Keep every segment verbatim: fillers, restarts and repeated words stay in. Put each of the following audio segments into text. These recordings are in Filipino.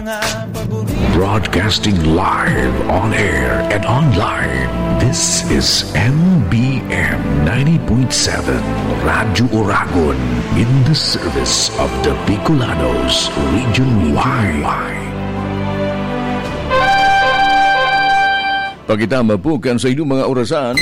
mga paborito. Broadcasting live on air and online. This is M B M ninety point seven Radyo Oragon in the service of the Bicolanos region wide. Pagitama po kan sa inyong mga orasan.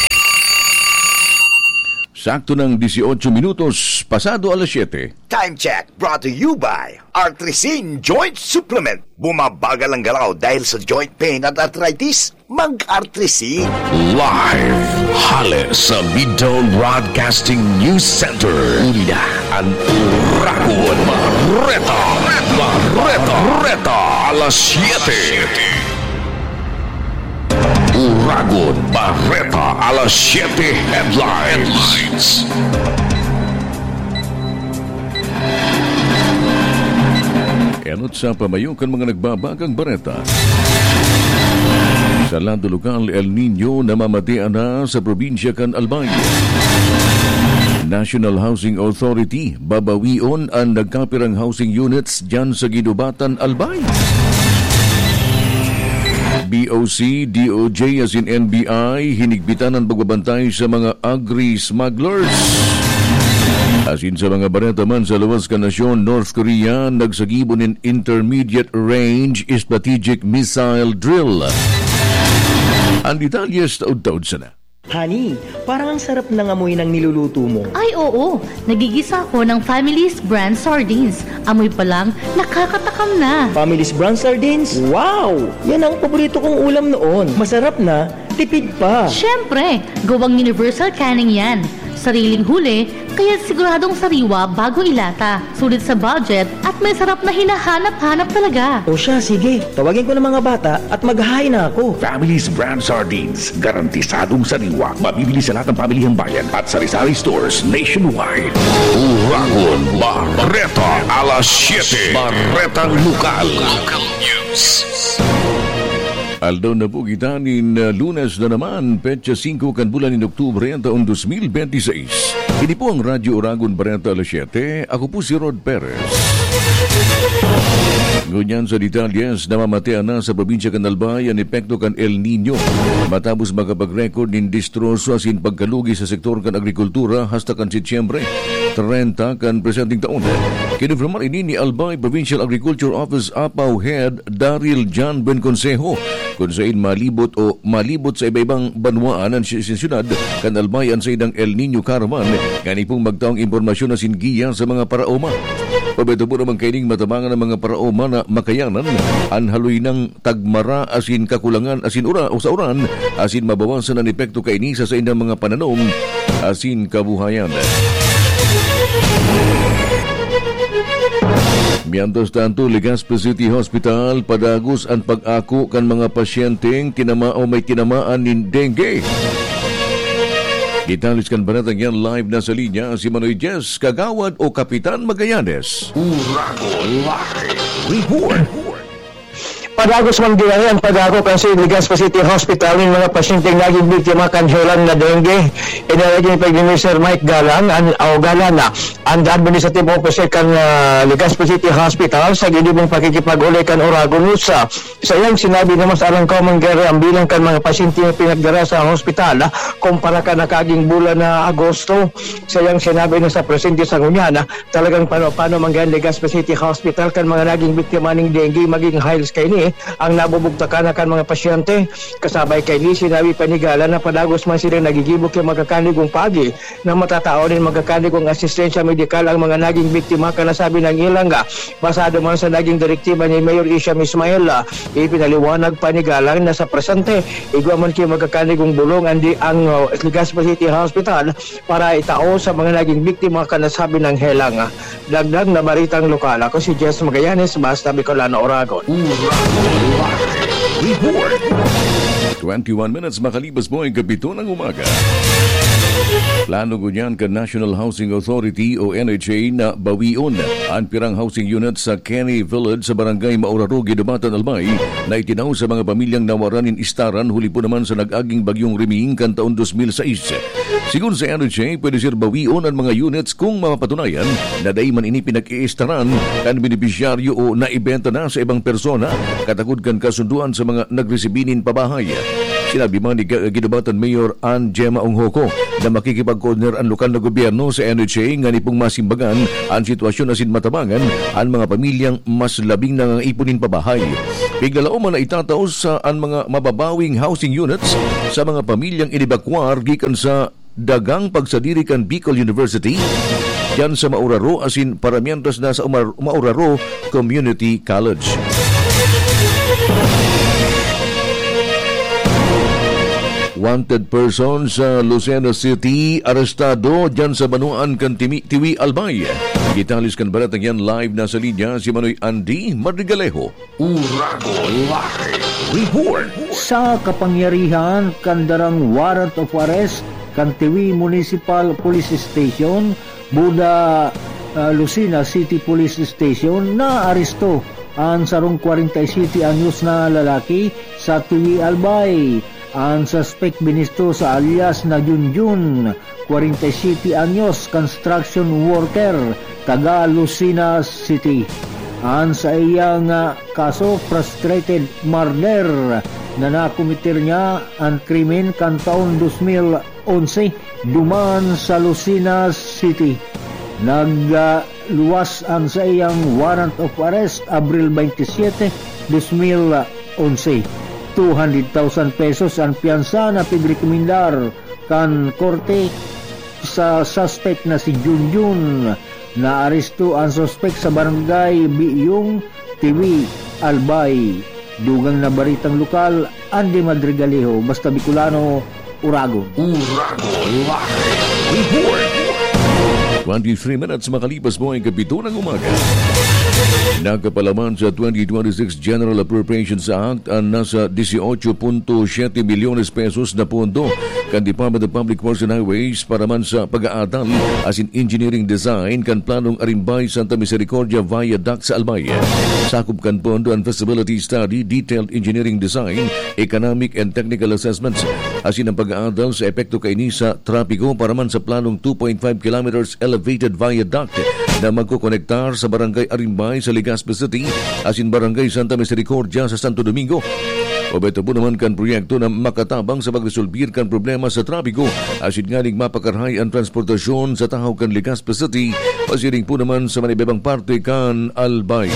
Sakto ng eighteen minutos, pasado alas siyete. Time check brought to you by Artrisin Joint Supplement. Bumabagal ang galaw dahil sa joint pain at arthritis. Mag-Artrisin. Live hale sa Midtown Broadcasting News Center. Una ang Oragon Barreta. Barreta. Barreta. Alas siyete. Oragon Barreta alas siyete headlines. Enot sa pamayukan mga nagbabagang bareta. Sa lado lokal El Nino namamatian na sa probinsya kan Albay. National Housing Authority babawion ang nagkapirang housing units dyan sa Ginubatan, Albay. B O C, D O J as in N B I hinigpitan ang pagbabantay sa mga agri-smugglers. As in sa mga bareta man sa luwas ka nasyon, North Korea nagsagibon in intermediate range strategic missile drill. Ang detalyes taod-taod sana. Honey, parang ang sarap ng amoy ng niluluto mo. Ay oo, nagigisa ako ng Family's brand sardines. Amoy pa lang, nakakatakam na. Family's brand sardines? Wow! Yan ang paborito kong ulam noon. Masarap na, tipid pa. Siyempre, gawang universal canning yan. Sariling huli, kaya siguradong sariwa bago ilata. Sulit sa budget at may sarap na hinahanap-hanap talaga. O siya, sige. Tawagin ko ng mga bata at mag-hi na ako. Family's Brand Sardines. Garantisadong sariwa. Mabibili sa lahat ng pamilihang bayan at sari-sari stores nationwide. Oragon Barreta alas siyete. Barretang Lokal. Local News. Aldaw na po kita nin uh, Lunes na naman, petsa five kan bulan ni Oktubre ang taong twenty twenty-six. Hindi po ang Radyo Oragon Barreta alas siyete. Ako po si Rod Perez. Ngunyan sa detalyes, namamatean na sa probinsya kan Albay ang epekto kan El Nino. Matapos makapag-record ng distroso asin pagkalugi sa sektor kan agrikultura hasta kan Setyembre thirty kan presenting taon. Kinufirmar ini ni Albay Provincial Agriculture Office Apaw Head Daryl John Buenconsejo kung saan malibot o malibot sa iba-ibang banwaan ang siyudad kan Albay ang sa idang El Nino Caravan kani pong magtaong impormasyon na singiya sa mga paraoma. Pabeto po naman kaining matabangan ng mga paraoma na makayanan ang haloy ng tagmara asin kakulangan asin ura o sa uran asin mabawasan ang epekto kaini sa sa indang mga pananom asin kabuhayan. Mientras tanto, Legazpi City Hospital padagos ang pag-ako kan mga pasyenteng kinama o may tinamaan ng dengue. Detalis kan baratang yan live na sa linya si Manoy Jess Kagawad o Kapitan Magallanes. Oragon Live Report. Padagos man ginari ang pag-ako kan sa Legazpi City Hospital ng mga pasyenteng naging biktima kan helang na dengue. Inalagay ni Pag-Minister Sir Mike Galang ang o Galana ang administrative officer kan uh, Legazpi City Hospital sa gilibong pakikipag-uli kan Oragon News. Sa iyang sinabi naman sa arang common gari ang bilang kan mga pasyente na pinagdara sa hospital uh, kumpara ka nakaging bulan na Agosto. Sa iyang sinabi na sa presente sa ngunyana talagang paano-paano manggan Legazpi City Hospital kan mga naging biktima ng dengue maging hiles kay ni ang nabubugtakan kan mga pasyente. Kasabay kay ni sinabi panigala na padagos man sila nagigibok yung magkakanigong pagi na matatao din magkakanigong asistensya medikal ang mga naging biktima kanasabi ng ilang basado man sa naging direktiba ni Mayor Isham Ismail. Ipinaliwanag panigalang na sa presente igwa man kayo magkakanigong bulong andi ang uh, Legazpi City Hospital para itao sa mga naging biktima kanasabi ng helang. Dagdag na baritang lokal ako si Jess Magallanes, Basta Bicolano, Oragon. Report. twenty-one minutes makalipas po ang kapito ng umaga. Plano ko niyan ka National Housing Authority o N H A na bawion ang pirang housing unit sa Kenny Village sa barangay Mauraro, Ginubatan, Albay na itinaw sa mga pamilyang nawaran in Istaran huli po naman sa nag-aging bagyong Riming kan taon two thousand six. Sigun sa N H A, pwede sir bawion ang mga units kung mapatunayan na day man ini pinag-iistaran kan benepisyaryo o naibenta na sa ibang persona katagod kan kasunduan sa mga nagresibinin pabahay. Sinabi man ni Ginobatan Mayor Ann Gemma Onghoko na makikipag-coordinate ang lokal na gobyerno sa N H A nga ni pong masimbagan ang sitwasyon asin matabangan ang mga pamilyang mas labing nangangipunin pabahay. Biglalao man na itataw sa ang mga mababawing housing units sa mga pamilyang inibakwar gikan sa dagang pagsadiri kan Bicol University yan sa Mauraro asin paramientos na sa Umar- Mauraro Community College. Wanted person sa Lucena City arestado dyan sa Banuan kan Timi, Tiwi Albay. Gitalis kan baratang yan live na sa linya si Manoy Andy Madrigalejo. Urago Live Report. Sa kapangyarihan kandarang warrant of arrest kan Tiwi Municipal Police Station, Buda uh, Lucena City Police Station na aresto ang sarong forty-seven anyos na lalaki sa Tiwi Albay. Ang suspect binisto sa alias na Junjun, forty-seven anyos, construction worker, taga Lucena City. Ang sa iyang uh, kaso, frustrated murder na nakumitir niya ang krimen kan taon twenty eleven duman sa Lucena City. Nagluwas uh, ang sa iyang warrant of arrest Abril twenty-seven, twenty eleven. two hundred thousand pesos ang piyansa na pigrekomendar kan korte sa suspect na si Junjun. Na aresto ang suspect sa barangay Biyong, Tiwi, Albay. Dugang na baritang lokal, Andy Madrigalejo, basta Bicolano, Uragon. Urago Live Report. twenty-three minutes makalipas mo ang kapito ng umaga. Nagkapalaman sa twenty twenty-six General Appropriations Act ang nasa eighteen point seven milyones pesos na pondo kan Department of Public Works and Highways para man sa pag-aatal as in engineering design kan planong Arimbay Santa Misericordia Viaduct sa Albay. Sakop kan pondo ang feasibility study, detailed engineering design, economic and technical assessments as in ang pag-aatal sa epekto kaini sa trapiko para man sa planong two point five kilometers elevated viaduct na magkukonektar sa barangay Arimbay sa Legazpi City as in barangay Santa Misericordia sa Santo Domingo. O beto po naman kan proyekto na makatabang sa pagresolbir kan problema sa trapiko as in nganing mapakarhay ang transportasyon sa tahaw kan Legazpi City pasiring po naman sa manibebang parte kan Albay.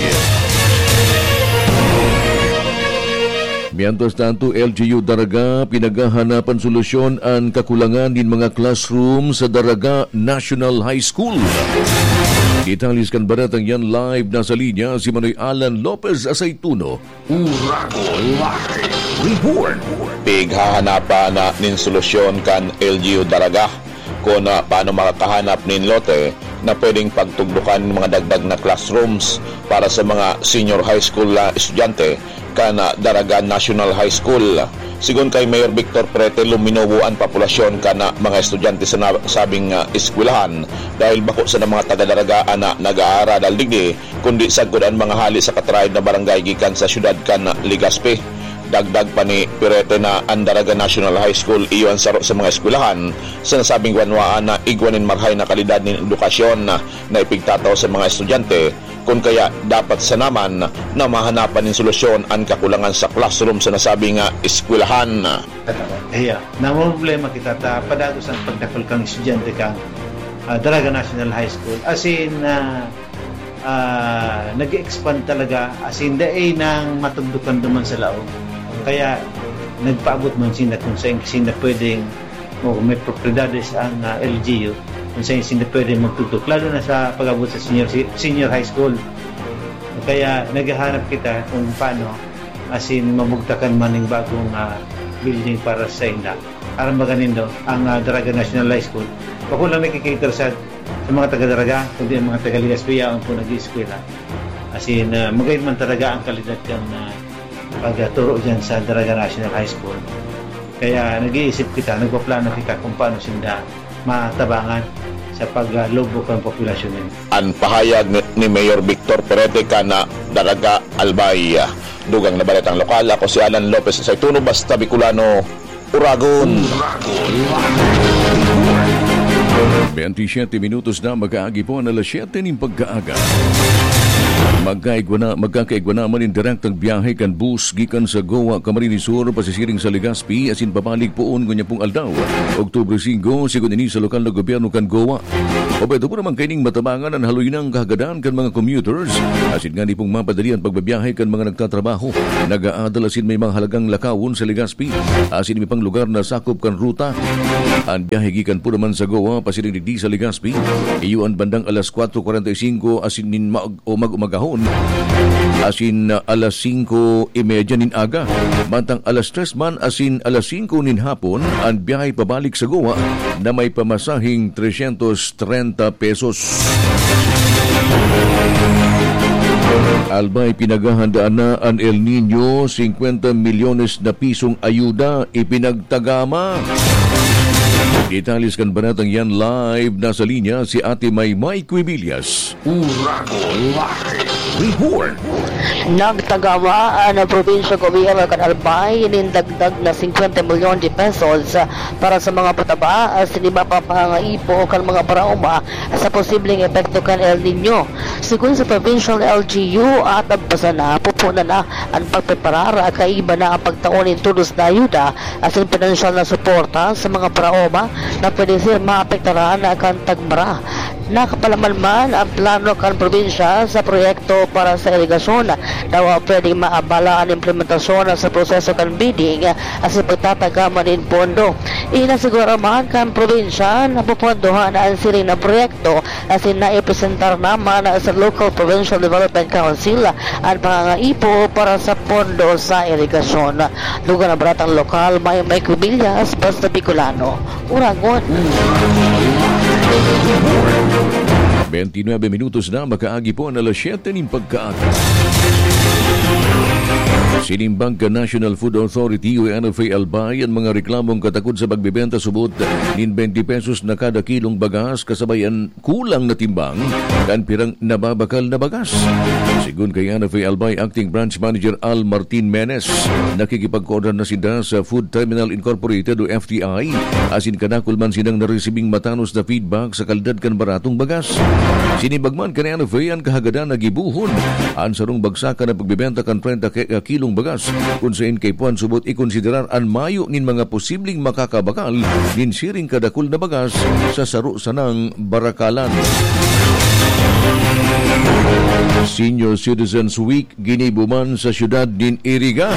Mientras tanto, L G U Daraga pinagahanapan solusyon ang kakulangan din mga classroom sa Daraga National High School. Italis kan baratang yan live na sa linya si Manoy Alan Lopez Asaytuno. Urago Live Report. Pighahanapan na nin solusyon kan L G U Daraga kung uh, paano makakahanap nin lote na pwedeng pagtugdukan mga dagdag na classrooms para sa mga senior high school uh, estudyante kan uh, Daraga National High School. Sigon kay Mayor Victor Prete, luminobo ang populasyon kana mga estudyante sa sabing uh, eskwelahan dahil bako sa mga taga-Daragaan na nag-aaral digdi kundi sagod ang mga hali sa katraid na barangay gikan sa syudad kan Legazpi. Dagdag pa ni Prete na ang Daraga National High School iyon saro sa mga eskwelahan sa nasabing wanwaan na igwanin marhay na kalidad ng edukasyon na, na ipigtataw sa mga estudyante kung kaya dapat sa naman na mahanapan ng solusyon ang kakulangan sa classroom sa nasabing uh, eskwelahan. Iya, na problema kita ta padagos ang pagdakol kang estudyante kang uh, Daraga National High School as in uh, uh, nag-expand talaga as in daay nang matugdukan duman sa laog. Kaya nagpaabot man sila kung saan sila pwedeng o may propriedades ang uh, L G U kung saan sila pwedeng magtutok lalo na sa pag-abot sa senior senior high school. Kaya naghahanap kita kung paano as in mamugtakan man ng bagong uh, building para sa inda para maganin do ang uh, Daraga National High School. Ako lang nakikita sa sa mga taga-Daraga kundi ang mga taga-Legazpi ang po nag-i-eskwela as in uh, magayon man talaga ang kalidad kang uh, pagturo dyan sa Daraga National High School. Kaya nag-iisip kita, nagpaplano kita kung paano sila matabangan sa paglubog ng populasyon nila. Ang pahayag ni, ni Mayor Victor Perete kana Daraga Albay. Dugang na balitang lokal, ako si Alan Lopez Asaytuno, basta Bicolano, Uragon. Urago Live. twenty-seven minutos na mag-aagi po ang alas siyete ng pagkaaga. Magkaigwa na, magkakaigwa naman in direct ang biyahe kan bus gikan sa Goa, Camarines Sur, pasisiring sa Legazpi, asin pabalik poon kunya pong aldaw. Oktubre five, sigun ini sa lokal na gobyerno kan Goa. O beto po naman kaining matabangan ang haluy ng kahagadan kan mga commuters, asin nga ni pong mapadali ang pagbabiyahe kan mga nagtatrabaho. Nag-aadal asin may mga halagang lakawon sa Legazpi, asin may pang lugar na sakop kan ruta. Ang biyahe gikan po naman sa Goa, pasiring di sa Legazpi, iyon bandang alas four forty-five asin nin mag o mag-umagahon. Asin uh, alas cinco thirty nin aga. Mantang alas tres man asin alas cinco nin hapon ang biyahe pabalik sa Goa na may pamasahing three hundred thirty pesos. Albay pinaghahandaan na ang El Nino, fifty milyones na pisong ayuda ipinagtagama. Detalis kan banatang yan live na sa linya si Ate Maymay Quibillas. Urago Live Report. Nagtagawa ang probinsya gobyerno kan Albay nindagdag na fifty milyon de pesos para sa mga pataba sa lima papangaipo kan mga parauma sa posibleng epekto kan El Nino. Sigun sa provincial L G U at agpasa na pupuna na ang pagpreparara kaiba na ang pagtaon in tulos na ayuda at ang financial na suporta sa mga parauma na pwede sir maapektaran kan tagmara. Nakapalaman man ang plano kan probinsya sa proyekto para sa irigasyon daw pwedeng maabala ang implementasyon sa proseso kan bidding at sa pagtatagaman in pondo. Inasiguro man kan probinsya na pupondohan ang siring na proyekto at naipresentar naman sa Local Provincial Development Council ang pangangaipo para sa pondo sa irigasyon. Lugar na Baratang Lokal, may may Cubillas, Basta Bicolano, Uragon. twenty-nine minutos na makaagi po ang alas siyete ng pagkaaga. Sinimbang ka National Food Authority o N F A Albay ang mga reklamong katakot sa pagbebenta subot nin twenty pesos na kada kilong bagas kasabayan kulang na timbang kan pirang nababakal na bagas. Sigun kay N F A Albay Acting Branch Manager Al Martin Menes, nakikipag-coordinate na sila sa Food Terminal Incorporated o F T I asin kanakul man silang naresibing matanos na feedback sa kalidad kan baratong bagas. Sinibagman kan N F A ang kahagadan na gibuhon ang sarong bagsakan na pagbebenta kan twenty kilong bagas kung saan kay puan subot ikonsiderar ang mayo nin mga posibleng makakabakal nin siring kadakul na bagas sa saro sanang barakalan. Senior Citizens Week ginibuman sa syudad din Iriga.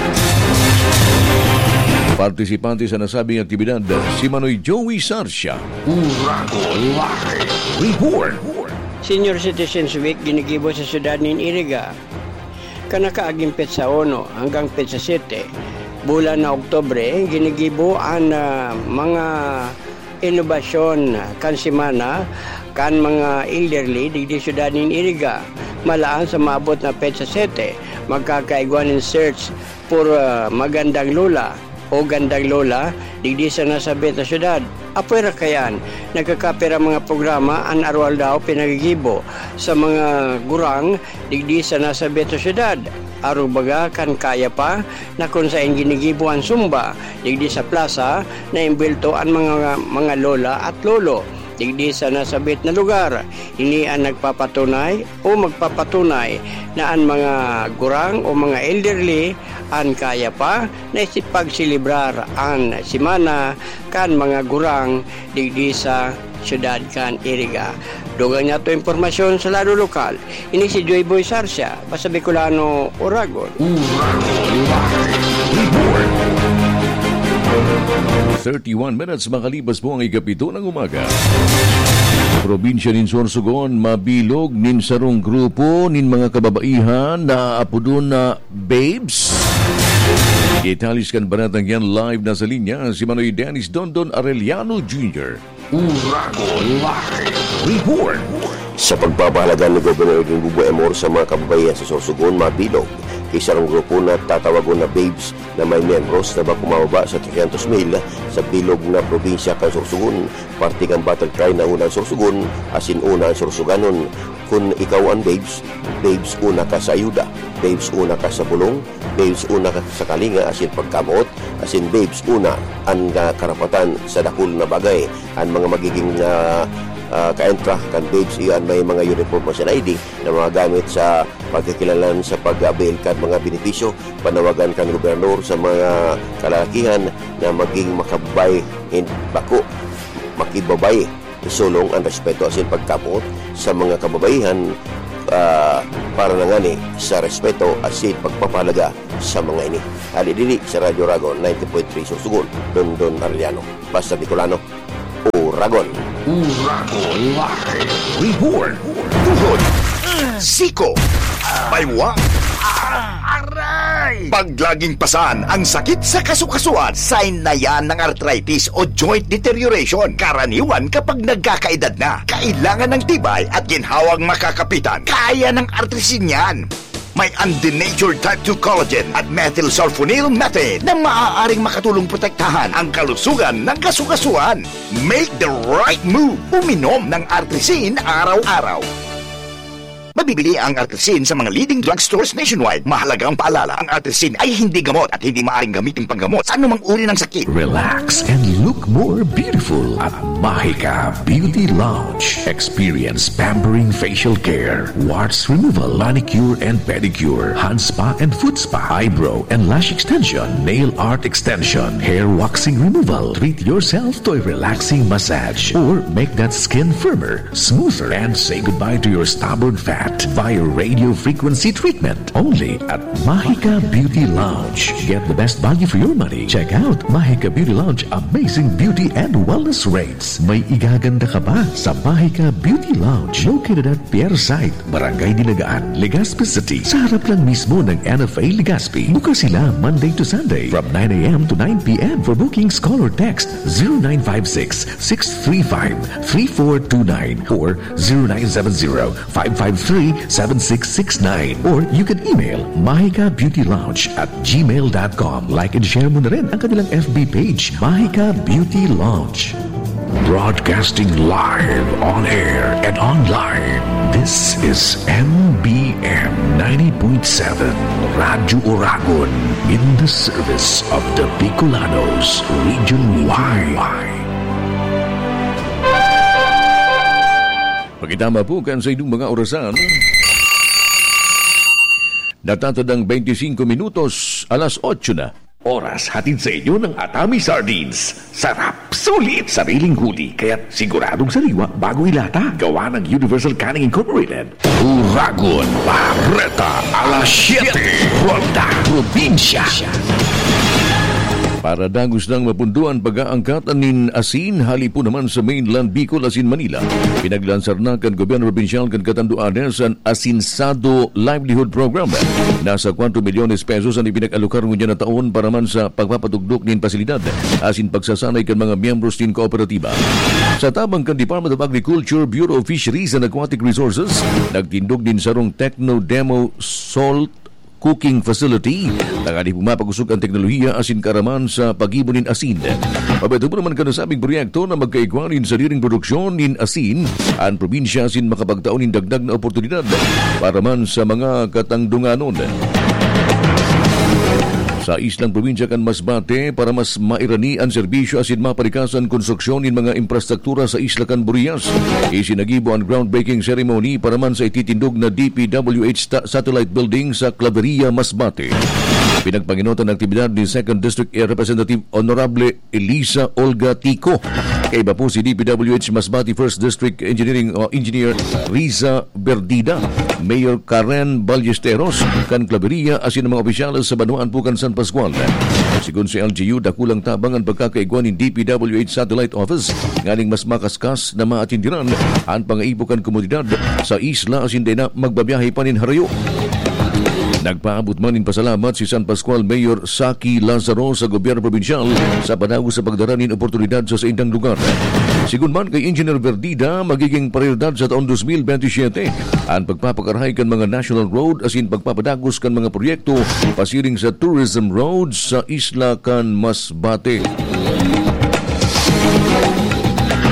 Partisipante sa nasabing aktibidad si Manoy Joey Sarsia. Urago Live Report. Senior Citizens Week ginigibo sa syudad din Iriga. Kanakaaging petsa uno hanggang petsa siyete bulan na Oktubre ginigibo ang uh, mga inobasyon kan simana kan mga elderly digdi syudad nin Iriga. Malaan sa maabot na petsa siyete magkakaigwan in search for uh, magandang lola o gandang lola digdi sa nasabit na syudad. Apoy rakayan, nagkakapira mga programa an arwal daw pinagigibo sa mga gurang digdi sa nasa beto syudad. Arubaga kan kaya pa na kung saan ginigibo ang sumba digdi sa plaza na imbilto ang mga mga lola at lolo digdi sa nasabit na lugar. Ini ang nagpapatunay o magpapatunay na ang mga gurang o mga elderly ang kaya pa na isipagsilibrar ang simana kan mga gurang digdi sa syudad kan Iriga. Dugang niya ito informasyon sa lado lokal. Ini si Joy Boy Sarsia, Basta Bicolano, Uragon. thirty-one minutes makalipas po ang ikapito ng umaga. Probinsya nin Sorsogon, mabilog nin sarong grupo nin mga kababaihan na apodon na babes. Italis kan banatang yan live na sa linya si Manoy Dennis Dondon Arellano Junior Urago Live Report. Sa pagpapahalaga ni Gobernador Bubo Emor sa mga kababaihan sa Sorsogon, mabilog isang grupo na tatawagon na babes na may membros na ba kumababa sa three hundred mil sa bilog na probinsya kan Sorsogon. Parte kang battle cry na unang Sorsogon, asin una ang Sorsoganon. Kung ikaw ang babes, babes una ka sa ayuda, babes una ka sa bulong, babes una ka sa kalinga, asin pagkamot, asin babes una ang uh, karapatan sa dakul na bagay, ang mga magiging uh, uh, kaentra kan babes iyan may mga uniform o I D na mga gamit sa pagkakilalan sa pag-avail kan mga benepisyo. Panawagan kan gobernador sa mga kalalakihan na maging makabay in bako makibabay isulong ang respeto asin pagkapot sa mga kababaihan uh, para nangani sa respeto asin pagpapalaga sa mga ini. Ali dili sa Radyo Ragon ninety point three Sorsogon, Dondon Arellano, Basta Bicolano, Uragon. Uragon Live Report. Tuhod, siko, baywa, aray! Paglaging pasan ang sakit sa kasukasuan, sign na yan ng arthritis o joint deterioration. Karaniwan kapag nagkakaedad na, kailangan ng tibay at ginhawang makakapitan. Kaya ng artrisin yan. May undenatured type two collagen at methylsulfonyl methane na maaaring makatulong protektahan ang kalusugan ng kasukasuan. Make the right move. Uminom ng artrisin araw-araw. Mabibili ang artrisin sa mga leading drugstores nationwide. Mahalagang paalala, ang artrisin ay hindi gamot at hindi maaaring gamitin panggamot sa anumang uri ng sakit. Relax and look more beautiful at Mahika Beauty Lounge. Experience pampering facial care, warts removal, manicure and pedicure, hand spa and foot spa, eyebrow and lash extension, nail art extension, hair waxing removal. Treat yourself to a relaxing massage or make that skin firmer, smoother, and say goodbye to your stubborn fat via radio frequency treatment. Only at Mahika Beauty Lounge. Get the best value for your money. Check out Mahika Beauty Lounge amazing beauty and wellness rates. May igaganda ka ba sa Mahika Beauty Lounge? Located at Pierre Site, Barangay Dinagaan, Legazpi City. Sa harap lang mismo ng N F A Legazpi. Bukas sila Monday to Sunday from nine a.m. to nine p.m. For bookings, call or text zero nine five six, six three five, three four two nine or zero nine seven zero, five five three, seven six six nine, or you can email mahika beauty lounge at gmail dot com. Like and share mo na rin ang kanilang F B page, Mahika Beauty Lounge. Broadcasting live on air and online. This is M B M ninety point seven Radyo Oragon in the service of the Bicolanos region-wide. Pagkitama po kan sa inyong mga orasan. Natatadang twenty-five minutos, alas otso na. Oras hatid sa inyo ng Atami Sardines. Sarap, sulit, sariling huli, kaya't siguradong sariwa bago ilata. Gawa ng Universal Canning Incorporated. Uragon, Barreta, alas siyete. Ronda, Probinsya. Para dagos ng mapunduan pag-aangkat anin asin, hali po naman sa mainland Bicol, asin Manila. Pinaglansar na kan Gobyerno Provincial kan Catanduanes ang Asinsado Livelihood Program. Nasa four milyones pesos ang ipinag-alokar ngunyan na taon para man sa pagpapatugdok nin pasilidad, asin pagsasanay kan mga miyembros nin kooperatiba. Sa tabang kan Department of Agriculture, Bureau of Fisheries and Aquatic Resources, nagtindog din sarong Techno Demo Salt Cooking Facility. Nangani pumapag-usog ang teknolohiya asin karaman sa pag-ibonin asin. Pabeto po naman kanasabing proyekto na magkaigwanin sa liring produksyon nin asin ang probinsya asin makapagtaon nin dagdag na oportunidad para man sa mga katangdunganon. Sa islang probinsya kan Masbate para mas mairani ang serbisyo asin maparikasan konstruksyon in mga infrastruktura sa isla kan Burias. Isinagibo ang groundbreaking ceremony para man sa ititindog na D P W H satellite building sa Claveria, Masbate. Pinagpanginotan ng aktibidad ni second District Representative Honorable Elisa Olga Tico. Kaiba po si D P W H Masbate first District Engineering uh, Engineer Riza Berdida, Mayor Karen Ballesteros, kan Claveria asin ang mga opisyalis sa Banuan Pukan San Pascual. Sigun si L G U, dakulang tabang ang pagkakaigwan ng D P W H Satellite Office nganing mas makaskas na maatindiran ang pangaibukan komunidad sa isla asin din na magbabiyahe pa nin harayo. Nagpaabot man in pasalamat si San Pascual Mayor Saki Lazaro sa gobyerno probinsyal sa panago sa pagdaranin oportunidad sa saindang lugar. Sigun man kay Engineer Verdida, magiging prioridad sa taon twenty twenty-seven ang pagpapakarahay kan mga national road asin pagpapadagos kan mga proyekto pasiring sa tourism roads sa isla kan Masbate.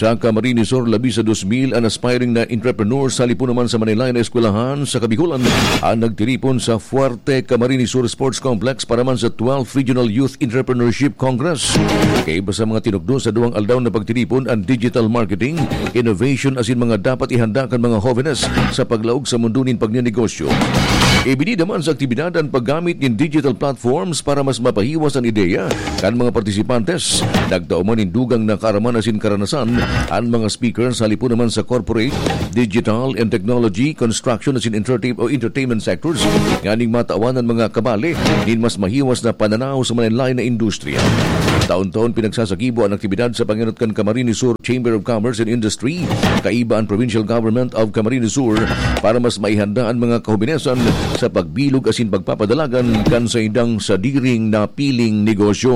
Sa Camarines Sur, labi sa two thousand ang aspiring na entrepreneurs sa lipo naman sa Manila na eskwelahan sa Kabiholan ang nagtiripon sa Fuerte Camarines Sur Sports Complex para man sa twelfth Regional Youth Entrepreneurship Congress. Kaiba sa mga tinugdo sa duwang aldaw na pagtiripon ang digital marketing, innovation asin mga dapat ihanda kan mga jóvenes sa paglaog sa mundo nin pagnenegosyo. Ibinida man sa aktibidad ang paggamit ng digital platforms para mas mapahiwas ang ideya kan mga partisipantes. Nagtauman indugang na kaaraman asin karanasan ang mga speakers sa lipo naman sa corporate, digital and technology, construction asin entertain o entertainment sectors nganing matawanan mga kabale din mas mahiwas na pananaw sa mananlain na industriya. Taon-taon pinagsasagibo ang aktibidad sa Panginatkan Camarines Sur Chamber of Commerce and Industry, kaiba ang Provincial Government of Camarines Sur para mas maihanda ang mga kahubinesan sa pagbilog asin pagpapadalagan kan sa idang sa diring na piling negosyo.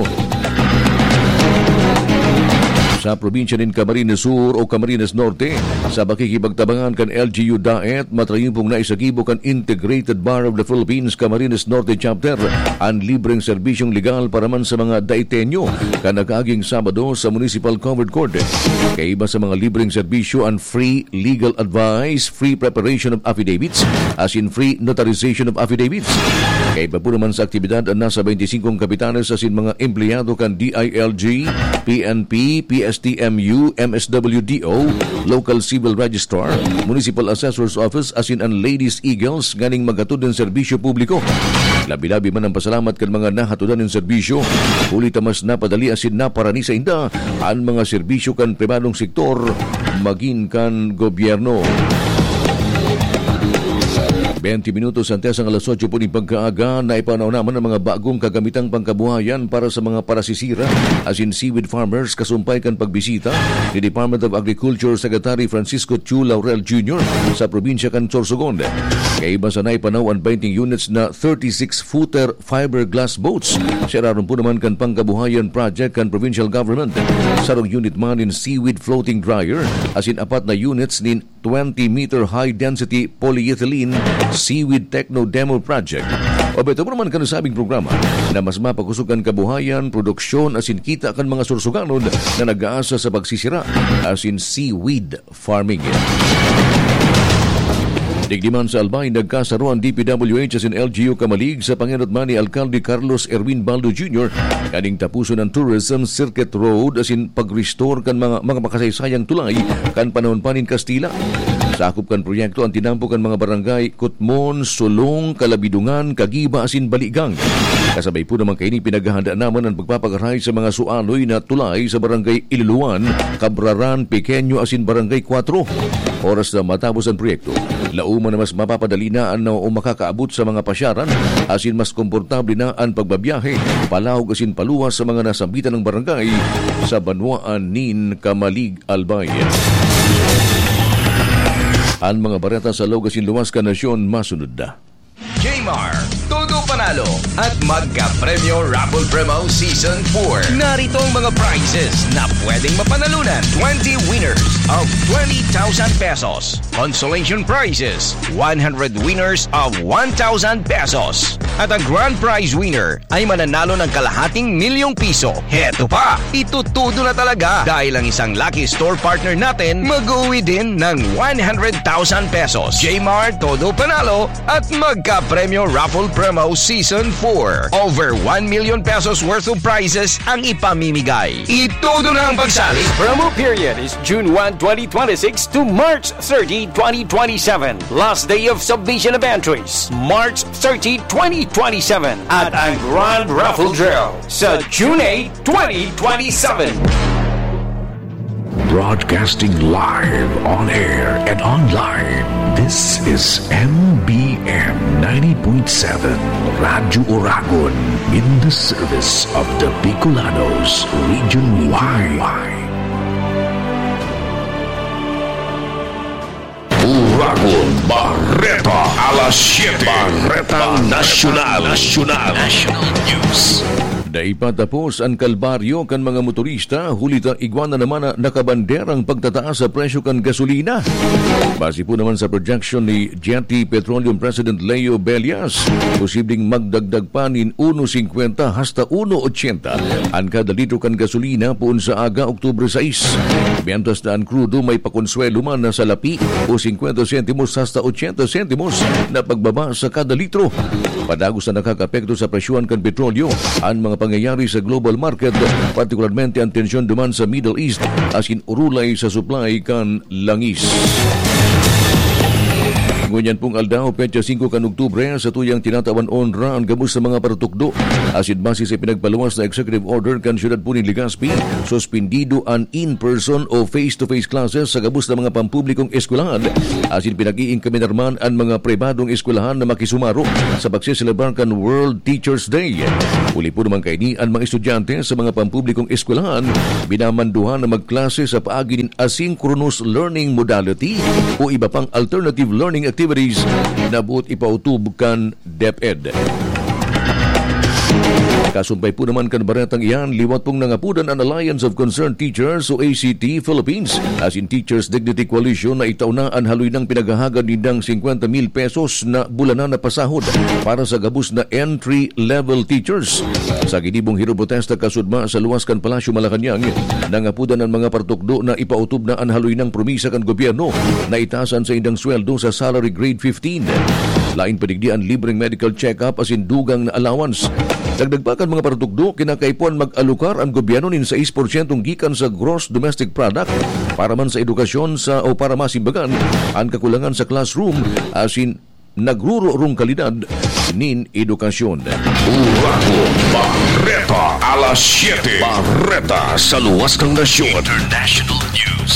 Sa probinsya ng Camarines Sur o Camarines Norte, sa bakikipagtabangan kan L G U Daet, matrayumpong na isagibo kan Integrated Bar of the Philippines Camarines Norte Chapter ang libreng serbisyong legal para man sa mga daitenyo kan nagaging Sabado sa Municipal Covered Court. Kaiba sa mga libreng serbisyo ang free legal advice, free preparation of affidavits, as in free notarization of affidavits. Kaiba po naman sa aktibidad ang nasa twenty-five kapitanes as in mga empleyado kan D I L G, P N P, P S T M U, M S W D O, Local Civil Registrar, Municipal Assessor's Office as in ang Ladies Eagles ganing magatod ng serbisyo publiko. Labi-labi man ang pasalamat kan mga nahatudan ng serbisyo, ulit mas napadali asin naparani sa inda ang mga serbisyo kan pribadong sektor maging kan gobyerno. twenty minutos antes ang alas eight po ni pagkaaga na ipanaw naman ang mga bagong kagamitang pangkabuhayan para sa mga parasisira as in seaweed farmers kasumpay kan pagbisita ni Department of Agriculture Secretary Francisco Chu Laurel Junior sa probinsya kan Sorsogon. Kaiba sa naipanaw ang twenty units na thirty-six footer fiberglass boats. Siraron po naman kan pangkabuhayan project kan provincial government. Sarong unit man in seaweed floating dryer as in apat na units nin twenty meter high density polyethylene Seaweed Techno Demo Project. O beto mo naman kanasabing programa na mas mapakusukan kabuhayan, produksyon asin kita kan mga sursuganon na nag-aasa sa pagsisira asin seaweed farming. Digdiman sa Albay, nagkasaruan D P W H asin L G U Kamalig sa panginatman ni Alcalde Carlos Erwin Baldo Junior kaning tapuso ng Tourism Circuit Road asin pag-restore kan mga, mga makasaysayang tulay kan panahon panin Kastila. Sakop kan proyekto ang tinampo kan mga barangay Kutmon, Sulong, Kalabidungan, Kagiba asin Baligang. Kasabay po naman kaini pinaghahanda naman ang pagpapagaray sa mga sualoy na tulay sa barangay Iluluan, Cabraran, Pequeño asin barangay four. Oras na matapos ang proyekto, lauman na mas mapapadali na ang o makakaabot sa mga pasyaran asin mas komportable na ang pagbabiyahe, palawag asin paluwas sa mga nasambitan ng barangay sa Banwaan nin Kamalig, Albay. Ang mga bareta sa Logasin Luwas ka Nasyon masunod na. J-Mar, todo panalo at magka-premyo Raffle Premo Season four. Narito ang mga prizes na pwedeng mapanalunan. twenty winners of twenty thousand pesos. Consolation prizes, one hundred winners of one thousand pesos. At ang grand prize winner ay mananalo ng kalahating milyong piso. Heto pa, itutudo na talaga dahil ang isang lucky store partner natin mag-uwi din ng one hundred thousand pesos. J-Mar, todo panalo at magka-premyo Raffle Premo Season four. Over one million pesos worth of prizes ang ipamimigay. Itudo na ang pagsali. Promo period is June first, twenty twenty-six to March thirtieth, twenty twenty-seven. Last day of submission of entries, March thirtieth, twenty twenty-seven. At ang Grand Raffle Drill sa June eighth, twenty twenty-seven. Broadcasting live, on air, and online. This is M B M ninety point seven Radyo Oragon in the service of the Bicolanos Region Y. Oragon Barreta alas siete. Barreta Nacional. Nacional. National News. Naipatapos ang kalbaryo kan mga motorista, hulita igwan na naman na nakabanderang pagtataas sa presyo kan gasolina. Base po naman sa projection ni Jetty Petroleum President Leo Bellas, posibleng magdagdag pa nin one fifty hasta one eighty ang kada litro kan gasolina poon sa aga Oktubre six. Mientras na ang krudo may pakonsuelo man na sa lapi o fifty centimos hasta eighty centimos na pagbaba sa kada litro. Padagos na nakakapekto sa presyuan kan petrolyo ang mga pangyayari sa global market, partikularmente ang tensyon duman sa Middle East as in urulay sa supply kan langis. Ngunyan pong aldaw, petsa five kan Oktubre sa tuyang tinatawan onra ang gabos sa mga paratukdo. Asid base sa pinagpaluwas na executive order kan siyudad po ni Legazpi, suspendido ang in-person o face-to-face classes sa gabos na mga pampublikong eskwelahan. Asid pinag-iing kami narman ang mga pribadong eskwelahan na makisumaro sa pagsiselebrar kan World Teachers Day. Uli po naman kaini ang mga estudyante sa mga pampublikong eskwelahan binamanduhan na magklase sa paagi ng asynchronous learning modality o iba pang alternative learning activities activities na buot ipautub kan DepEd. Kasumpay po naman kan baretang iyan, liwat pong nangapudan ang Alliance of Concerned Teachers o A C T Philippines as in Teachers Dignity Coalition na itaw na ang haloy ng pinaghahagan nindang fifty mil pesos na bulanan na pasahod para sa gabus na entry-level teachers. Sa ginibong hiro-protesta kasudma sa luwas kan Palasyo Malacañang, nangapudan ang mga partukdo na ipautob na ang haloy ng promisa kan gobyerno na itaasan sa indang sweldo sa salary grade fifteen. Lain padigdian libreng medical check-up as in dugang na allowance. Dagdag pa kan mga partukdo, kinakaipuan mag-alukar ang gobyerno nin six percent gikan sa gross domestic product para man sa edukasyon sa o para masimbagan ang kakulangan sa classroom as in nagruro-rong kalidad nin edukasyon. Urago Barreta alas siete. Barreta sa luwas ng nasyon. International News.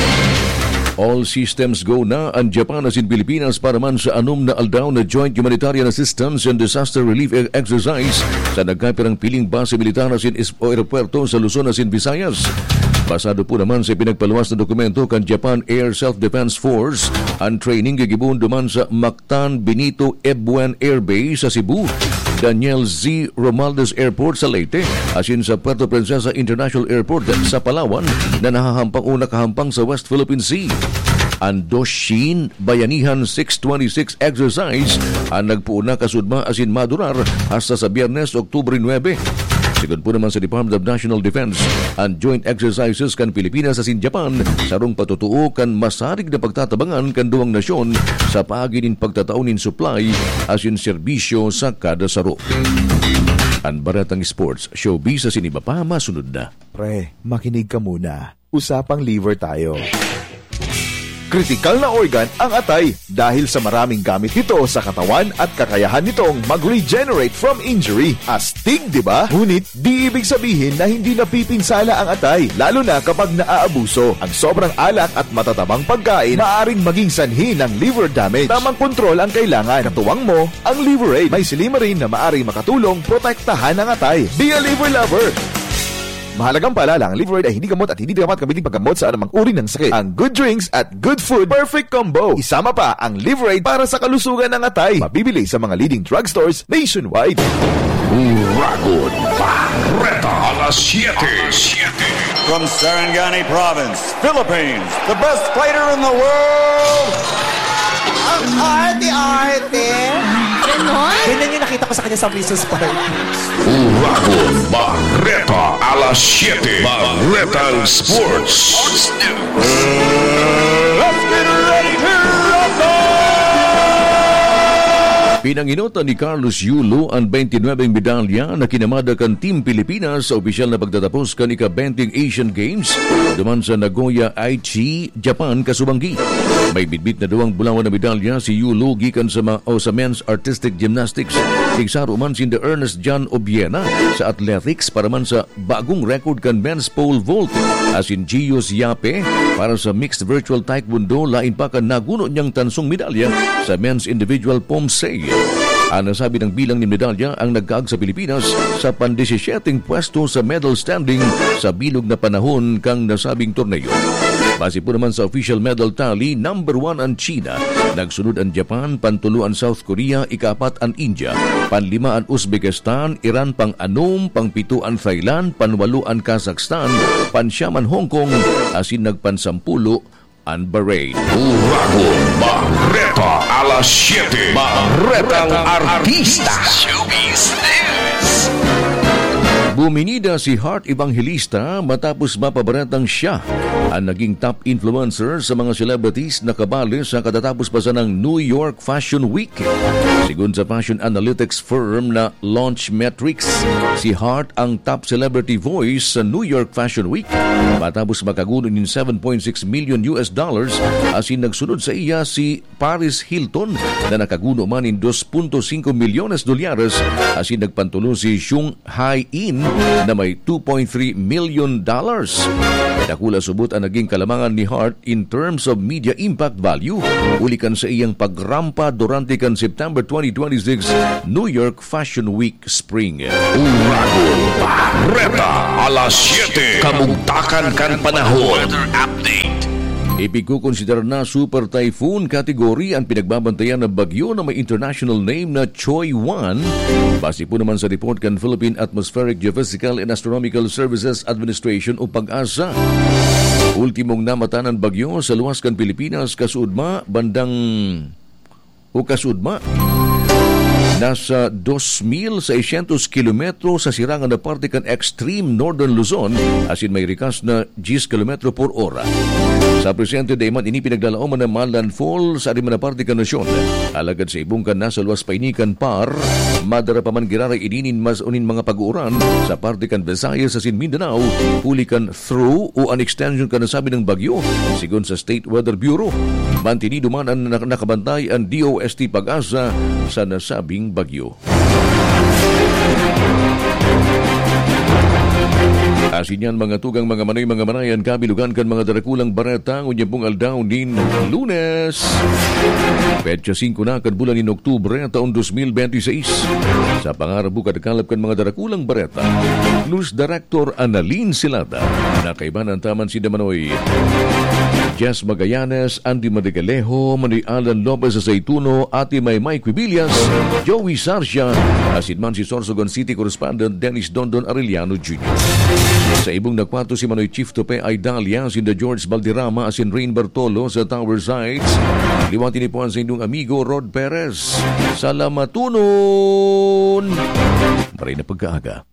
All systems go na ang Japan as in Pilipinas para man sa anom na aldaw na Joint Humanitarian Assistance and Disaster Relief Exercise sa nagkapirang piling base militar as in aeropuerto sa Luzon as in Visayas. Basado po naman sa pinagpaluwas na dokumento kan Japan Air Self-Defense Force ang training gagibon duman sa Mactan Benito Ebuen Air Base sa Cebu, Daniel Z. Romualdez Airport sa Leyte, asin sa Puerto Princesa International Airport sa Palawan na nahahampang o nakahampang sa West Philippine Sea. Ang Doshin Bayanihan six twenty-six exercise ang nagpuuna kasudma asin madurar hasta sa Biyernes, Oktubre nine. Sigod po naman sa Department of National Defense, ang joint exercises kan Pilipinas asin Japan sarong patutuo kan masarig na pagtatabangan kan duwang nasyon sa paaginin pagtataunin supply asin serbisyo sa kada saro. Ang baratang sports showbiz asin iba pa masunod na. Pre, makinig ka muna. Usapang liver tayo. Kritikal na organ ang atay dahil sa maraming gamit nito sa katawan at kakayahan nitong mag-regenerate from injury. Astig, di ba? Ngunit di ibig sabihin na hindi napipinsala ang atay, lalo na kapag naaabuso. Ang sobrang alak at matatabang pagkain maaaring maging sanhi ng liver damage. Tamang kontrol ang kailangan. Katuwang mo ang Liverade. May silimarin na maaaring makatulong protektahan ang atay. Be a liver lover! Mahalagang paalala, ang Liverade ay hindi gamot at hindi dapat gamitin paggamot sa anumang uri ng sakit. Ang good drinks at good food, perfect combo. Isama pa ang Liverade para sa kalusugan ng atay. Mabibili sa mga leading drugstores nationwide. Uragon Barreta alas siete. From Sarangani Province, Philippines, the best fighter in the world, ang arte-arte. Ganon? Ganyan yung nakita ko sa kanya sa Princess Park. Uragon Barreta alas siete. Barretang Sports. News. Let's get ready to rumble! Pinanginutan ni Carlos Yulo ang twenty-nine medalya na kinamada kan Team Pilipinas sa opisyal na pagtatapos kan ika-twenty Asian Games duman sa Nagoya, Aichi, Japan, kasubanggi. May bitbit na duwang bulawan na medalya si Yulo gikan sa, ma- o sa men's artistic gymnastics. Tigsaro man sin the Ernest John Obiena sa athletics para man sa bagong record kan men's pole vault. Asin Gios Yape para sa mixed virtual taekwondo, lain pa kan naguno niyang tansong medalya sa men's individual pomsei. Ang nasabi ng bilang ni medalya ang nagkaag sa Pilipinas sa pan-seventeen pwesto sa medal standing sa bilog na panahon kang nasabing torneo. Base po naman sa official medal tally, number one ang China, nagsunod ang Japan, pantulo ang South Korea, ikaapat ang India, panlima ang Uzbekistan, Iran pang-anom, pangpito ang Thailand, panwalo ang Kazakhstan, pansyam ang Hong Kong, asin nagpansampulo ang Bahrain. Uragon Barreta alas siete. Barretang Artista. Showbiz News. Buminida si Heart Evangelista matapos mapabaratang siya ang naging top influencer sa mga celebrities na kabali sa katatapos pa sa ng New York Fashion Week. Sigun sa fashion analytics firm na Launchmetrics, si Heart ang top celebrity voice sa New York Fashion Week matapos makaguno ng seven point six million U S dollars, asin nagsunod sa iya si Paris Hilton na nakaguno man in two point five milyones dolyares, asin nagpantulo si Xiong Hai-in na may two point three million dollars. Dakula subot ang naging kalamangan ni Hart in terms of media impact value ulikan sa iyang pagrampa durante kan September twenty twenty-six New York Fashion Week Spring. Uragon Barreta alas siete. Kamugtakan kan panahon. Weather update. Ipikukonsider na super typhoon category ang pinagbabantayan na bagyo na may international name na Choi one. Base po naman sa report kan Philippine Atmospheric, Geophysical and Astronomical Services Administration o PAG-ASA. Ultimong namata ng bagyo sa luwas kan Pilipinas kasudma bandang o kasudma nasa two thousand six hundred kilometro sa sirangan na parte kan extreme northern Luzon, asin may rikas na ten kilometro por ora. Sa presente dayman ini pinagdalaoman na landfall sa ariman na parte kan nasyon. Alagad sa ibong kan nasa luwas painikan par, madara pa man giraray idinin mas unin mga pag-uuran sa parte kan Visayas sa Mindanao, huli kan through o an extension kan nasabi ng bagyo, sigon sa State Weather Bureau. Mantini duman ang nakabantay ang D O S T PAG-ASA sa nasabing bagyo. Asin yan mga tugang mga manay mga manayan kabilugan kan mga darakulang bareta ngunya pong aldaw din Lunes. Petsa five na kan bulan in Oktubre taon twenty twenty-six. Sa pangarap kadkalap kan mga darakulang bareta, News Director Annalyn Silada, nakaibanan taman si Damanoy Jess Magallanes, Andy Madegalejo, Manoy Alan Lopez Aceituno, Ate Maymay Quibillas, Joey Sarsia, asin man si Sorsogon City Correspondent Dennis Dondon Arellano Junior Sa ibong nagpato si Manoy Chief Tope Aidalia, sinda George Valderrama, asin Rain Bartolo sa Tower Sites. Liwati ni po ang sa inyong amigo Rod Perez. Salamatunon! Maray na pagkaaga.